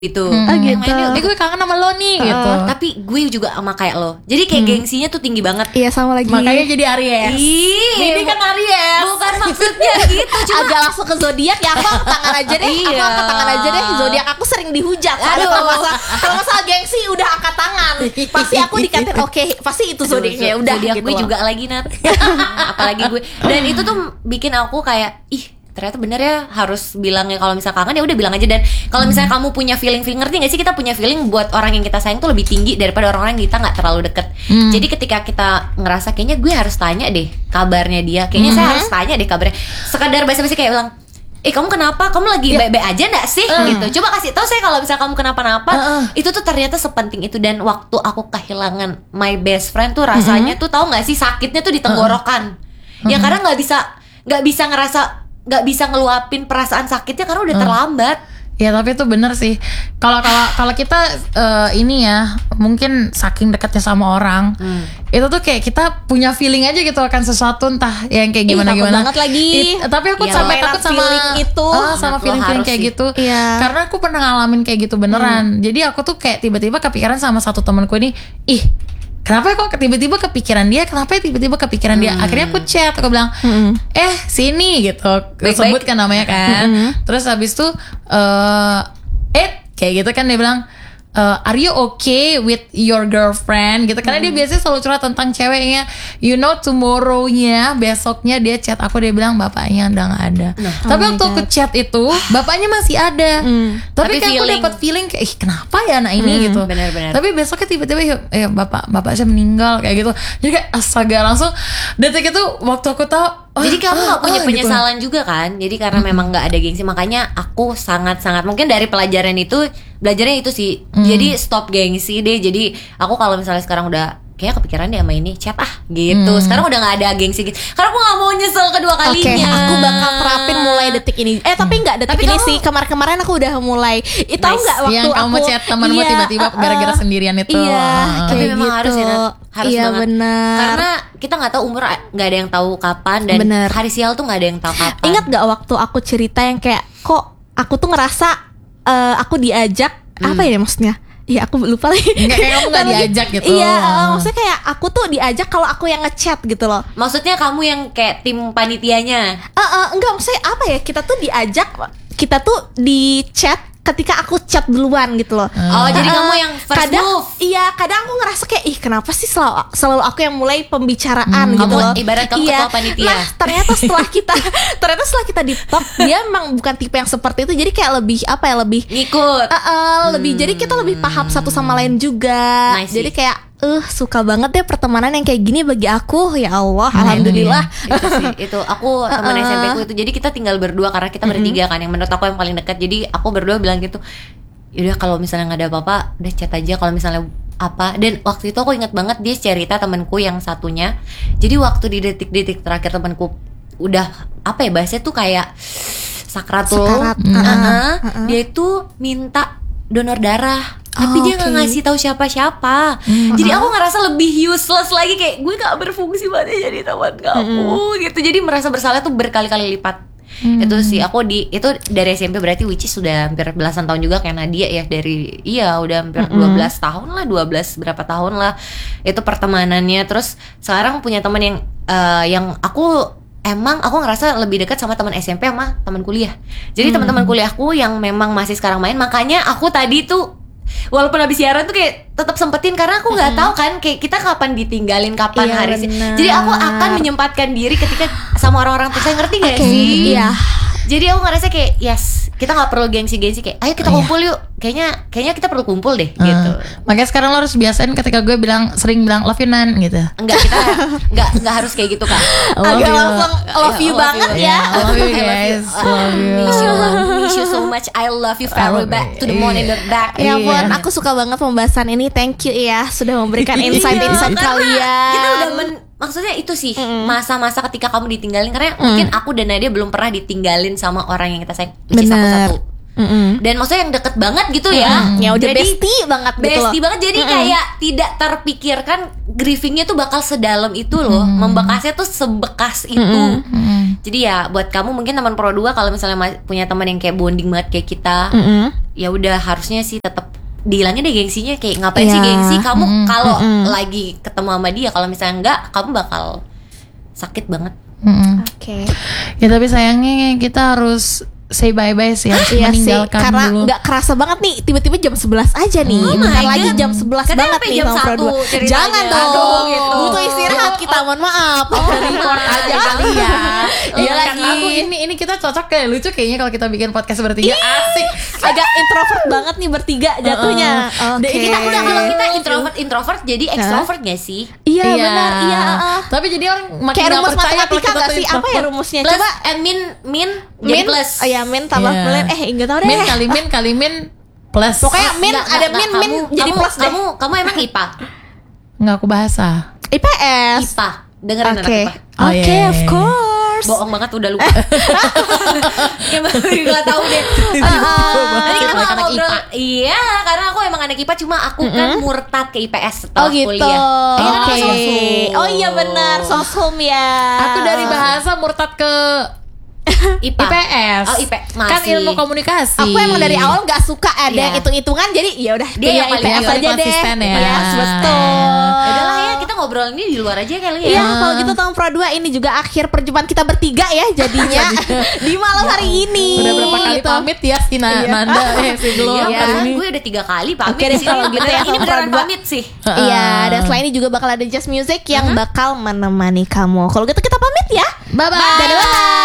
gitu. Gitu. Gue kangen sama lo nih gitu. Tapi gue juga sama kayak lo. Jadi kayak gengsinya tuh tinggi banget. Iya sama lagi. Makanya jadi Aries. Ini kan Aries. Bukan maksudnya gitu, cuma agak langsung ke zodiak ya. Aku angkat tangan aja deh. Aku angkat tangan aja deh. Zodiak aku sering dihujat. Kalau masalah gengsi udah angkat tangan. Pasti aku dikatain oke, pasti itu zodiaknya. Udah zodiak gitu gue loh. juga lagi Nat. Apalagi gue. Dan itu tuh bikin aku kayak ternyata bener ya, harus bilangnya kalau misalnya kangen ya udah bilang aja. Dan kalau misalnya kamu punya feeling, ngerti gak sih, kita punya feeling buat orang yang kita sayang tuh lebih tinggi daripada orang-orang yang kita nggak terlalu deket. Jadi ketika kita ngerasa kayaknya gue harus tanya deh kabarnya dia, kayaknya saya harus tanya deh kabarnya, sekadar basa-basi kayak bilang, kamu kenapa? Kamu lagi baik-baik aja gak sih? Gitu. Coba kasih tahu saya kalau misalnya kamu kenapa-napa. Itu tuh ternyata sepenting itu. Dan waktu aku kehilangan my best friend tuh rasanya tuh tahu gak sih, sakitnya tuh di tenggorokan. Ya karena nggak bisa ngeluapin perasaan sakitnya karena udah terlambat. Ya tapi itu bener sih. Kalau kita ini ya, mungkin saking dekatnya sama orang, itu tuh kayak kita punya feeling aja gitu akan sesuatu, entah yang kayak gimana. banget lagi. Tapi aku sampai takut sama feeling itu. sama feeling kayak gitu. Iya. Karena aku pernah ngalamin kayak gitu beneran. Jadi aku tuh kayak tiba-tiba kepikiran sama satu temanku ini, kenapa kok tiba-tiba kepikiran dia? Akhirnya aku chat, aku bilang, sini gitu. Sebut kan namanya kan. Terus habis itu kayak gitu kan, dia bilang, are you okay with your girlfriend gitu, karena dia biasanya selalu curhat tentang ceweknya. Tomorrow-nya, besoknya dia chat aku, dia bilang bapaknya udah gak ada. Tapi waktu aku chat itu bapaknya masih ada. Tapi kayak aku dapat feeling kayak kenapa ya anak ini gitu. Bener-bener. Tapi besoknya tiba-tiba bapak saya meninggal kayak gitu. Jadi kayak astaga, langsung detik itu waktu aku tahu. Jadi kamu gak punya penyesalan gitu. juga kan? Jadi karena memang gak ada gengsi, makanya aku sangat-sangat mungkin dari pelajaran itu, belajarnya itu sih. Jadi stop gengsi deh. Jadi aku kalau misalnya sekarang udah kayaknya kepikiran deh sama ini, chat gitu. Sekarang udah gak ada gengsi gitu. Karena aku gak mau nyesel kedua kalinya. Oke, aku bakal terapin mulai detik ini. Tapi gak detik Tapi ini kamu- sih. Kemarin aku udah mulai. Tahu Nice. gak waktu Yang kamu aku chat temanmu tiba-tiba gara-gara sendirian itu. Iya, Tapi kayak memang gitu. harus ya, Nat. Harus Iya banget. benar. Karena kita gak tahu umur, gak ada yang tahu kapan. Dan Bener. hari sial tuh gak ada yang tahu kapan. Ingat gak waktu aku cerita yang kayak kok aku tuh ngerasa aku diajak apa ya maksudnya? Iya aku lupa lagi. Enggak, kayak kamu gak diajak gitu. Iya, maksudnya kayak aku tuh diajak kalau aku yang ngechat gitu loh. Maksudnya kamu yang kayak tim panitianya. Enggak, maksudnya apa ya? Kita tuh diajak, kita tuh di chat ketika aku chat duluan gitu loh. Oh, jadi kamu yang first kadang, move. Iya, kadang aku ngerasa kayak kenapa sih selalu aku yang mulai pembicaraan gitu Kamu loh. ibarat kamu Iya. ketua panitia. Nah, ternyata setelah kita di talk, dia emang bukan tipe yang seperti itu. Jadi kayak lebih apa ya, lebih Ngikut. lebih jadi kita lebih paham satu sama lain juga. Nice sih. Jadi kayak suka banget deh pertemanan yang kayak gini bagi aku. Ya Allah, alhamdulillah. Itu sih, itu aku teman SMP ku itu. Jadi kita tinggal berdua karena kita bertiga kan, yang menurut aku yang paling dekat. Jadi aku berdua bilang gitu, yaudah kalau misalnya nggak ada apa-apa udah chat aja kalau misalnya apa. Dan waktu itu aku ingat banget dia cerita, temanku yang satunya, jadi waktu di detik-detik terakhir temanku udah apa ya bahasanya tuh kayak sakratul, dia itu minta donor darah. Tapi dia nggak ngasih tahu siapa-siapa. Jadi aku ngerasa lebih useless lagi, kayak gue nggak berfungsi banget jadi teman kamu gitu. Jadi merasa bersalah tuh berkali-kali lipat. Itu sih aku itu dari SMP, berarti which is sudah hampir belasan tahun juga kayak Nadia ya, dari udah hampir 12 tahun lah, 12 berapa tahun lah itu pertemanannya. Terus sekarang punya teman yang aku ngerasa lebih dekat sama teman SMP sama teman kuliah. Jadi teman-teman kuliahku yang memang masih sekarang main, makanya aku tadi tuh walaupun habis siaran tuh kayak tetap sempetin, karena aku nggak tahu kan kayak kita kapan ditinggalin, kapan Iya, hari bener. Jadi aku akan menyempatkan diri ketika sama orang-orang tersayang, ngerti nggak Oke, sih? iya. Jadi aku ngerasa kayak yes, kita nggak perlu gengsi-gengsi kayak ayo kita kumpul yuk. Kayaknya kita perlu kumpul deh gitu. Makanya sekarang lo harus biasain ketika gue sering bilang love you Nan gitu. Enggak, kita enggak harus kayak gitu kan. Agak langsung love you banget ya. Love you guys. Love you. Miss you so much. I love you very back to the moon in the back. Ya ampun, Iya. aku suka banget pembahasan ini. Thank you ya sudah memberikan insight-insight Karena kalian. kita udah maksudnya itu sih masa-masa ketika kamu ditinggalin, karena mungkin aku dan Nadia belum pernah ditinggalin sama orang yang kita sayang. Which is aku Bener. satu. Dan maksudnya yang deket banget gitu ya. Ya udah Jadi, bestie banget gitu loh. bestie banget. Jadi kayak tidak terpikirkan grievingnya tuh bakal sedalam itu loh. Membekasnya tuh sebekas itu. Jadi ya buat kamu mungkin teman Pro 2 kalau misalnya punya teman yang kayak bonding banget kayak kita, ya udah harusnya sih tetap dihilangin deh gengsinya. Kayak ngapain sih gengsi kamu kalau lagi ketemu sama dia, kalau misalnya enggak kamu bakal sakit banget. Oke. Ya tapi sayangnya kita harus say bye-bye sih, harus Iya sih, meninggalkan karena dulu. nggak kerasa banget nih, tiba-tiba jam 11 aja nih. Oh Bentar my lagi God. jam 11 Kadang banget sampai nih jam sama Pro 1 2. ceritanya. Jangan dong, Aduh, gitu. butuh istirahat kita, mohon maaf. Report aja kali ya. Iya lagi. lagi. Ini kita cocok kayak lucu kayaknya kalau kita bikin podcast bertiga. Asik. Agak introvert banget nih bertiga jatuhnya. Oke. Kita udah kalau kita introvert jadi extrovert gak sih? Iya benar, iya. Tapi jadi orang makin Kayak gak rumus percaya kalau matematika kita nggak tuh sih? Apa ya introvert. rumusnya? Plus Coba min jadi plus. Oh ya, min tambah Iya. plus. Enggak tahu deh. Kali min plus. Pokoknya min Nggak, ada nggak, min jadi kamu, plus deh. kamu emang IPA? Nggak aku bahasa. IPS. IPA. Dengerin anak Oke. IPA. Oh, Oke, iya. of course. Bohong banget udah lupa. Ya baru nggak tahu deh. Tadi kita mau Anak ngobrol. IPA. Iya, karena aku emang anak IPA, cuma aku kan murtad ke IPS setelah Oh gitu. kuliah. Iya, kan Oke. aku sosum. Oh iya benar, soshum ya. Aku dari bahasa murtad ke IPA. IPS. Oh, IP. Kan Masih. ilmu komunikasi. Aku emang dari awal gak suka ada Iya. yang hitung-hitungan, jadi ya udah Dia yang paling IPS aja deh. konsisten ya. Yes, betul. Ya udahlah ya, kita ngobrol ini di luar aja kali ya. Iya, kalau gitu tahun Pro 2 ini juga akhir perjumpaan kita bertiga ya jadinya di malam hari ini. Udah berapa kali Gitu. pamit ya si Nanda si Glo Iya, Iya. hari ini. gue udah 3 kali pamit Oke di deh, sini. kalau gitu ya, Ini sama beneran Pro 2. pamit sih. Iya, dan selain ini juga bakal ada Just Music yang bakal menemani kamu. Kalau gitu kita pamit ya. Bye bye. Dadah.